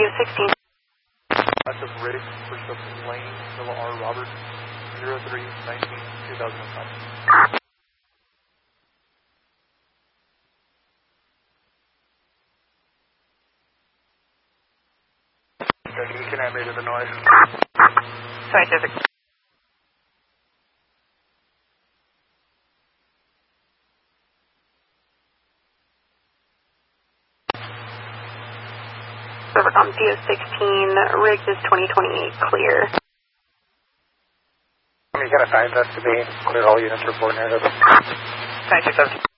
DO16. That's a British for Lane, Villa R. Robert, 03-19-2005. You can add me to the noise. Scientific. Silvercom DO16, rigged is 2028, clear. You can assign that to me, clear all units, report narrative. 9617.